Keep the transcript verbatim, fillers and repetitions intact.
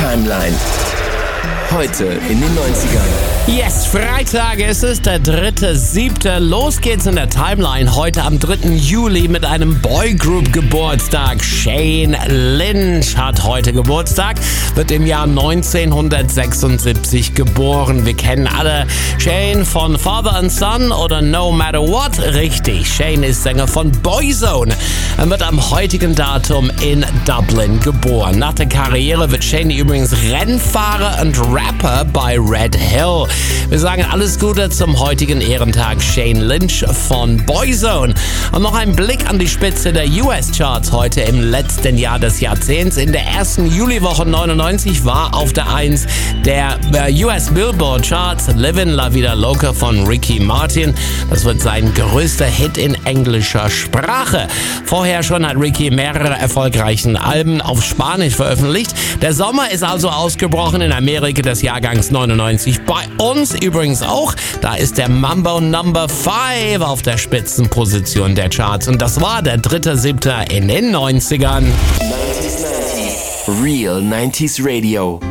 Timeline. Heute in den neunzigern. Yes, Freitag ist es, der dritte siebte Los geht's in der Timeline. Heute am dritten Juli mit einem Boygroup-Geburtstag. Shane Lynch hat heute Geburtstag, wird im Jahr neunzehnhundertsechsundsiebzig geboren. Wir kennen alle Shane von Father and Son oder No Matter What. Richtig, Shane ist Sänger von Boyzone. Er wird am heutigen Datum in Dublin geboren. Nach der Karriere wird Shane übrigens Rennfahrer und Rapper bei Red Hill. Wir sagen alles Gute zum heutigen Ehrentag Shane Lynch von Boyzone. Und noch ein Blick an die Spitze der U S-Charts heute im letzten Jahr des Jahrzehnts. In der ersten Juliwoche neunundneunzig war auf der eins der U S Billboard Charts Livin' La Vida Loca von Ricky Martin. Das wird sein größter Hit in englischer Sprache. Vorher schon hat Ricky mehrere erfolgreiche Alben auf Spanisch veröffentlicht. Der Sommer ist also ausgebrochen in Amerika des Jahrgangs neunundneunzig. Bei uns übrigens auch. Da ist der Mambo Number fünf auf der Spitzenposition der Charts. Und das war der dritte siebte in den neunzigern. Real neunziger Radio.